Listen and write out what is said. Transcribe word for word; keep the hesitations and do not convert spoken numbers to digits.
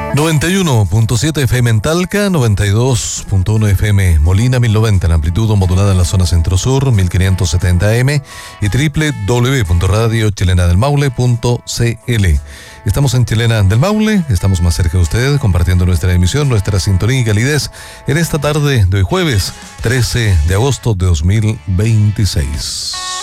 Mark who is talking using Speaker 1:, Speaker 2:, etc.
Speaker 1: noventa y uno punto siete F M en Talca, noventa y dos punto uno F M Molina, mil noventa en amplitud modulada en la zona centro-sur, mil quinientos setenta A M y doble u doble u doble u punto radio chilena del maule punto c l. Estamos en Chilena del Maule, estamos más cerca de usted, compartiendo nuestra emisión, nuestra sintonía y calidez en esta tarde de hoy jueves, trece de agosto de dos mil veintiséis.